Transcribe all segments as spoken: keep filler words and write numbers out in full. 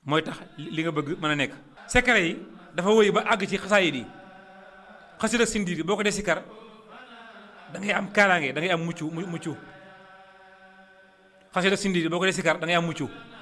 mooy tax li nga bëgg mën a nekk. secret yi dafa wëy ba àgg ci xasaayid yi xasida sindiir boo ko dee sikar da ngay am kaaraange da ngay am mucc mucc xasida sindiir boo ko dee sikar da ngay am mucc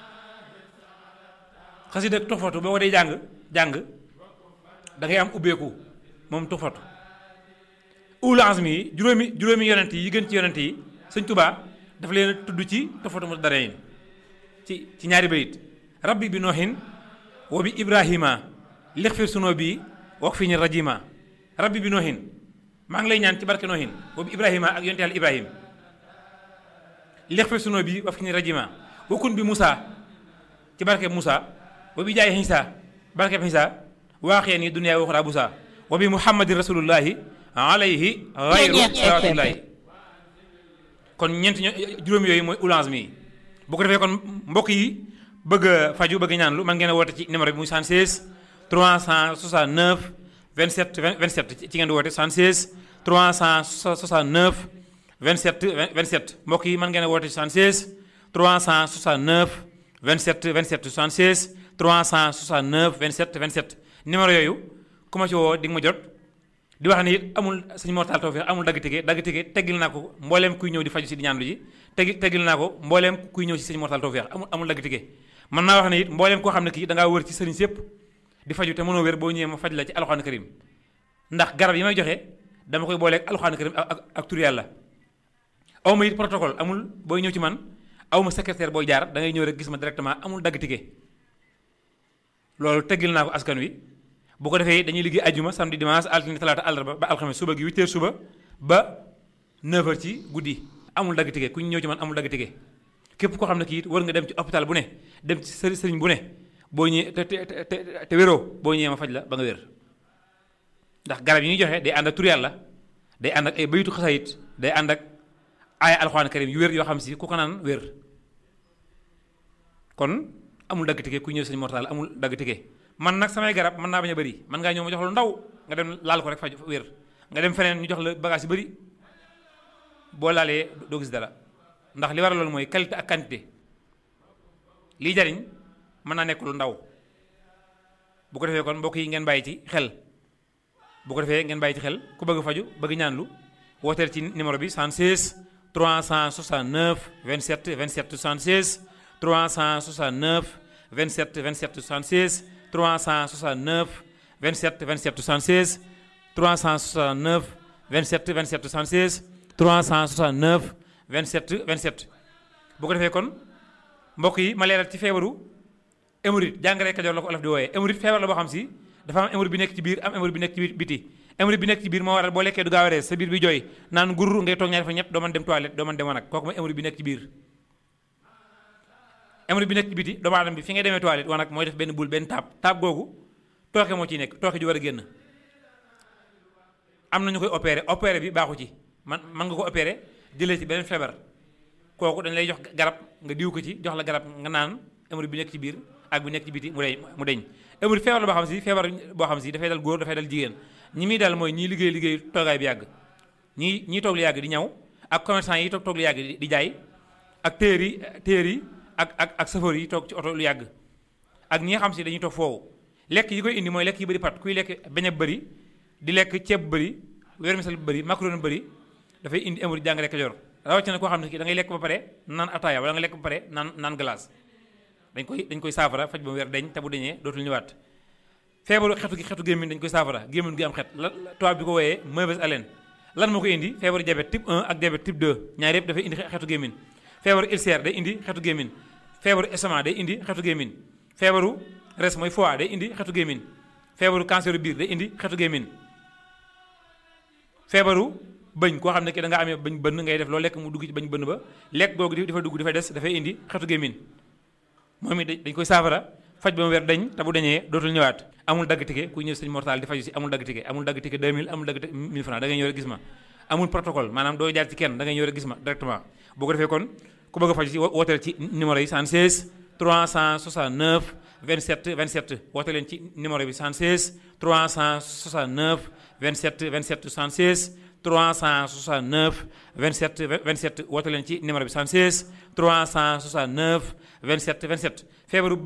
xasida tuxfatu boo ko dee jàng jàng da ngay am ubbeeku moom tuxfatu ulul azmi yi juróomi juróomi yonent yi gën ci yonent yi Sëñ Tuubaa dafa leen a tudd ci tuxfatu mu darayn ci ci ñaari bayit rabbi bi noohin wa bi ibrahima lixfir sunoo bi wax fi ni rajima rabbi bi noohin maa ngi lay ñaan ci barke noohin wa bi ibrahima ak yonte yàlla ibrahim lixfir sunoo bi wax fi ni rajima wakun bi Moussa ci barke Moussa wa bi jaay Xiisa barke Xiisa waaxee ni duniyaa waxuraa busa wa bi muhammadin rasulullahi alayhi xayru salaatullahi kon ñeent juróom yooyu mooy ulange mi bu ko defee kon mbokk yi bëgg a faju bëgg ñaan lu man ngeen a woote ci numéro bi muy soixante-seize trois cent soixante-neuf vingt-sept vingt-sept ci ngeen di woote soixante-seize trois cent soixante-neuf vingt-sept vingt-sept mbokk yi man ngeen a woote soixante-seize trois cent soixante-neuf vingt-sept vingt-sept soixante-seize trois cent soixante-neuf vingt-sept vingt-sept numéro yooyu ku ma ci woo di nga ma jot di wax ni it amul Sëñ Mor Talla Tawfekh amul dagg tige dagg tige teggil naa ko mbooleem kuy ñëw di faju si di ñaan lu ji teggi teggil naa ko mbooleem kuy ñëw si Sëñ Mor Talla Tawfekh amul amul dagg tige mën naa wax ne it mbooleem koo xam ne kii da ngaa wër ci sëriñ sépp di faju te mënoo wér boo ñëwee ma faj la ci alxuraan karim ndax garab yi may joxe dama koy booleeg alxuraan karim ak ak tur yàlla aw ma it protocole amul booy ñëw ci man aw ma secrétaire booy jaar da ngay ñëw rek gis ma directement amul dagg tige loolu teggil naa ko askan wi bu ko defee dañuy liggéey ajjuma samedi dimanche altine talaata àllarba ba alxames suba gi huit heures suba ba neuf heures ci guddi amul dagg tige ku ñu ñëw ci man amul dagg tige képp koo xam ne kii it war nga dem ci hôpital bu ne dem ci sëriñ sëriñ bu ne boo ñëwee te te te te wéroo boo ñëwee ma faj la ba nga wér ndax garab yi ñuy joxe day ànd ak tur yàlla day ànd ak ay bayitu xasayit day ànd ak aaya alxuraan karim yu wér yoo xam si ku ko naan wér kon amul dagg tige ku ñëw Sëñ Mor Talla amul dagg tige man nag samay garab mën naa bañ a bëri mën ngaa ñëw ma jox lu ndaw nga dem laal ko rek faj wér nga dem feneen ñu jox la bagage yu bëri boo laalee doo gis dara ndax li waral loolu mooy qualité ak quantité lii jariñ mën naa nekk lu ndaw bu ko defee kon mbokk yi ngeen bàyyi ci xel bu ko defee ngeen bàyyi ci xel ku bëgg faju bëgg ñaan lu wooteel ci numéro bi soixante-seize trois cent soixante-neuf vingt-sept vingt-sept soixante-seize trois cent soixante-neuf vingt-sept vingt-sept soixante-seize trois cent soixante-neuf vingt-sept vingt-sept soixante-seize trois cent soixante-neuf vingt-sept vingt-sept soixante-seize trois cent soixante-neuf vingt-sept vingt-sept bu ko defee kon mbokk yi ma leeral ci feebaru hémorroïde jàngare Kajoor la ko olof di wooyee hémorroïde feebar la boo xam si dafa am hémorroïde bi nekk ci biir am hémorroïde bi nekk ci biir biti hémorroïde bi nekk ci biir moo waral boo lekkee du gaaw a rees sa biir bi jooy naan gurur ngay toog ñaari fa ñett doo mën dem toilette doo mën dem wanag kooku mooy hémorroïde bi nekk ci biir hémorroïde bi nekk ci biti doomu aadama bi fi ngay demee toilette wanag mooy def benn bul benn taab taab googu tooke moo ciy nekk tooke ju war a génn am na ñu koy opéré opéré bi baaxu ci man man nga ko opéré jëlee ci beneen feebar kooku dañ lay jox garab nga diw ko ci jox la garab nga naan hémorroïde bi nekk ci biir ak bi nekk ci biti mu deñ mu deñ hémorroïde feebar la boo xam si feebar boo xam si dafay dal góor dafay dal jigéen ñi muy dal mooy ñii liggéey liggéey toogaay bi yàgg ñii ñii toog lu yàgg di ñaw ak commerçant yi toog toog lu yàgg di jaay ak téer yi téer yi ak ak ak chauffeur yi toog ci oto lu yàgg ak ñi nga xam si dañuy toog foofu lekk yi koy indi mooy lekk yi bëri pat kuy lekk beñe bëri di lekk ceeb bu bëri vermicelle bu bëri macaroni bu bëri dafay indi hémorroïde jàngare Kajoor rawatina koo xam ne kii da ngay lekk ba pare naan ataaya wala nga lekk ba pare naan naan glace dañ koy dañ koy saafara faj ba mu weer deñ te bu deñee dootul ñëwaat feebaru xetu gi xetu gémmiñ dañ koy saafara gémmiñ gi am xet la tubaab bi ko wooyee mauvaise haleine lan moo koy indi feebaru diabète type un ak diabète type deux ñaar yëpp dafay indi xetu gémmiñ feebaru ulcère day indi xetu gémmiñ feebaru estomac day indi xetu gémmiñ feebaru res mooy foie day indi xetu gémmiñ feebaru cancer biir day indi xetu gémmiñ feebaru bëñ koo xam ne ki da nga amee bañ bënn ngay def loo lekk mu dugg ci bañ bënn ba lekk googu di dafa dugg dafay des dafay indi xetu gémmiñ moom it dañ koy saafara faj ba mu weer dañ te bu dañee dootul ñëwaat amul dagg tike ku ñëw Sëñ Mor Talla di faju si amul dagg tike amul dagg tike deux mille amul dagg mille francs da ngay ñëw rek gis ma amul protocole maanaam doo jaar ci kenn da ngay ñëw rek gis ma directement boo ko defee kon ku bëgg a faju si wooteel ci numéro yi soixante-seize trois cent soixante-neuf vingt-sept vingt-sept woote leen ci numéro bi soixante-seize trois cent soixante-neuf vingt-sept vingt-sept soixante-seize trois cent soixante-neuf vingt-sept vingt-sept woote leen ci numéro bi soixante-seize trois cent soixante-neuf vingt-sept vingt-sept feebaru